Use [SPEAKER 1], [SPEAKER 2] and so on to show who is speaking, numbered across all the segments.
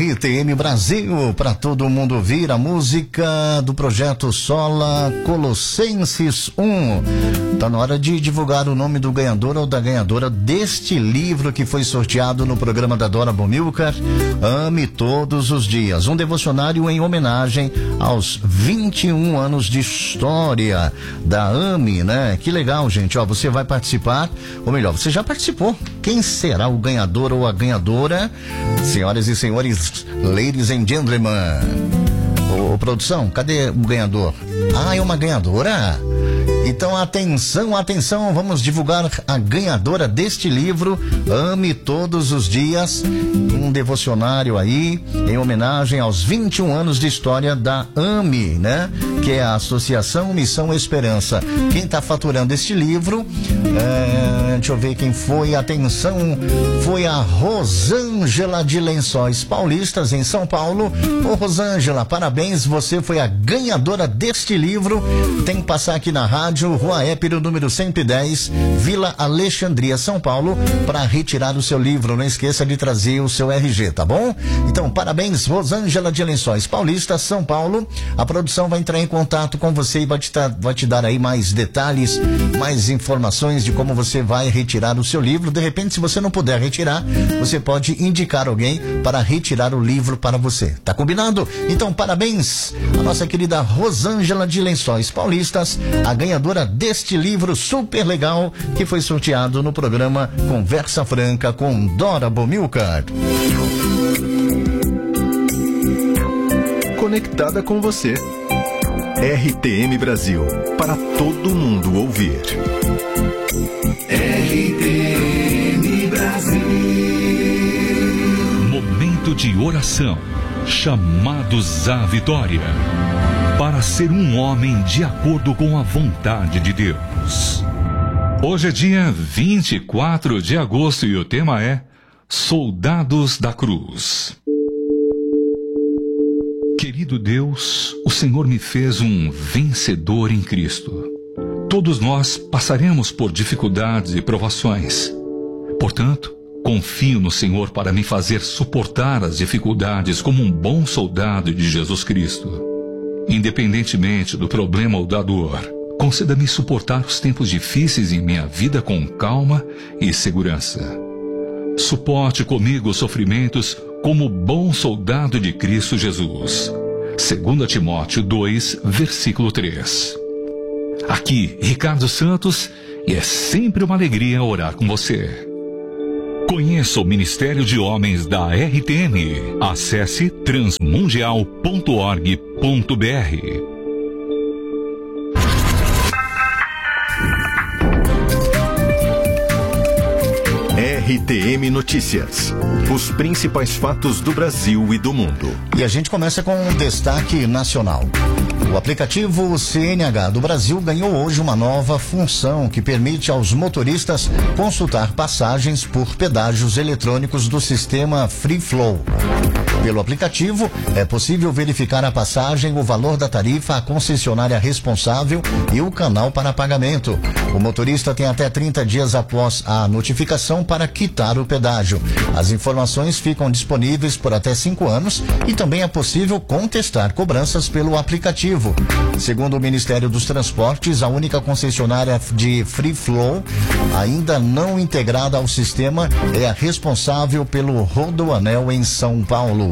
[SPEAKER 1] RTM Brasil, para todo mundo ouvir a música do projeto Sola Colossenses 1. Tá na hora de divulgar o nome do ganhador ou da ganhadora deste livro que foi sorteado no programa da Dora Bomilcar, Ame Todos os Dias. Um devocionário em homenagem aos 21 anos de história da AME, né? Que legal, gente. Ó, você vai participar, ou melhor, você já participou. Quem será o ganhador ou a ganhadora? Senhoras e senhores, ladies and gentlemen. Ô, produção, cadê o ganhador? Ah, é uma ganhadora? Então, atenção, vamos divulgar a ganhadora deste livro, Ame Todos os Dias, um devocionário aí, em homenagem aos 21 anos de história da AME, né? Que é a Associação Missão Esperança. Quem está faturando este livro, deixa eu ver quem foi, atenção, foi a Rosângela de Lençóis Paulistas, em São Paulo. Ô, Rosângela, parabéns, você foi a ganhadora deste livro. Tem que passar aqui na rádio, Rua Épiro, número 110, Vila Alexandria, São Paulo, para retirar o seu livro. Não esqueça de trazer o seu RG, tá bom? Então, parabéns, Rosângela de Lençóis Paulistas, São Paulo. A produção vai entrar em contato com você e vai te dar aí mais detalhes, mais informações de como você vai retirar o seu livro. De repente, se você não puder retirar, você pode indicar alguém para retirar o livro para você. Tá combinado? Então, parabéns a nossa querida Rosângela de Lençóis Paulistas, a ganhadora deste livro super legal que foi sorteado no programa Conversa Franca com Dora Bomilcar.
[SPEAKER 2] Conectada com você. RTM Brasil, para todo mundo ouvir.
[SPEAKER 3] RTM Brasil. Momento de oração. Chamados à vitória. Para ser um homem de acordo com a vontade de Deus. Hoje é dia 24 de agosto e o tema é Soldados da Cruz. Querido Deus, o Senhor me fez um vencedor em Cristo. Todos nós passaremos por dificuldades e provações. Portanto, confio no Senhor para me fazer suportar as dificuldades como um bom soldado de Jesus Cristo. Independentemente do problema ou da dor, conceda-me suportar os tempos difíceis em minha vida com calma e segurança. Suporte comigo os sofrimentos como bom soldado de Cristo Jesus. 2 Timóteo 2, versículo 3. Aqui, Ricardo Santos, e é sempre uma alegria orar com você. Conheça o Ministério de Homens da RTM. Acesse transmundial.org.br.
[SPEAKER 2] RTM Notícias. Os principais fatos do Brasil e do mundo.
[SPEAKER 1] E a gente começa com um destaque nacional. O aplicativo CNH do Brasil ganhou hoje uma nova função que permite aos motoristas consultar passagens por pedágios eletrônicos do sistema Free Flow. Pelo aplicativo, é possível verificar a passagem, o valor da tarifa, a concessionária responsável e o canal para pagamento. O motorista tem até 30 dias após a notificação para quitar o pedágio. As informações ficam disponíveis por até 5 anos e também é possível contestar cobranças pelo aplicativo. Segundo o Ministério dos Transportes, a única concessionária de Free Flow ainda não integrada ao sistema é a responsável pelo Rodoanel em São Paulo.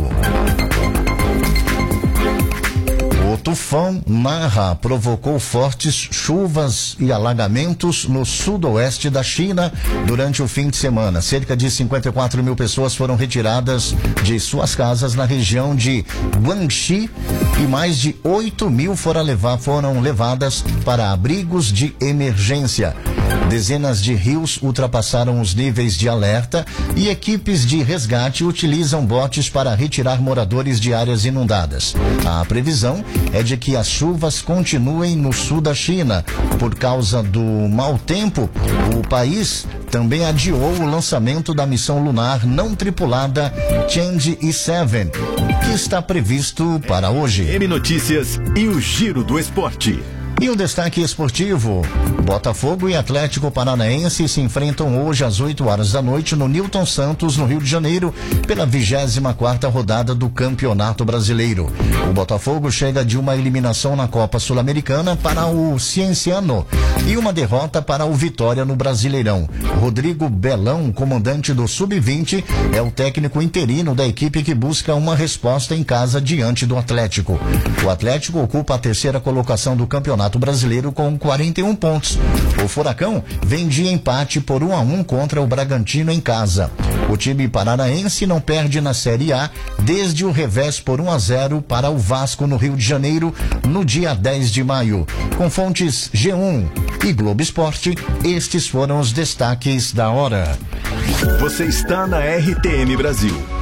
[SPEAKER 1] O tufão Narra provocou fortes chuvas e alagamentos no sudoeste da China durante o fim de semana. Cerca de 54 mil pessoas foram retiradas de suas casas na região de Guangxi e mais de 8 mil foram levadas para abrigos de emergência. Dezenas de rios ultrapassaram os níveis de alerta e equipes de resgate utilizam botes para retirar moradores de áreas inundadas. A previsão é de que as chuvas continuem no sul da China. Por causa do mau tempo, o país também adiou o lançamento da missão lunar não tripulada Chang'e 7, que está previsto para hoje.
[SPEAKER 2] M Notícias e o Giro do Esporte.
[SPEAKER 1] E um destaque esportivo: Botafogo e Atlético Paranaense se enfrentam hoje às 8 horas da noite no Newton Santos, no Rio de Janeiro, pela 24ª rodada do Campeonato Brasileiro. O Botafogo chega de uma eliminação na Copa Sul-Americana para o Cienciano e uma derrota para o Vitória no Brasileirão. Rodrigo Belão, comandante do Sub-20, é o técnico interino da equipe que busca uma resposta em casa diante do Atlético. O Atlético ocupa a 3ª colocação do Campeonato Brasileiro com 41 pontos. O Furacão vem de empate por 1-1 contra o Bragantino em casa. O time paranaense não perde na Série A desde o revés por 1-0 para o Vasco no Rio de Janeiro no dia 10 de maio. Com fontes G1 e Globo Esporte, estes foram os destaques da hora.
[SPEAKER 2] Você está na RTM Brasil.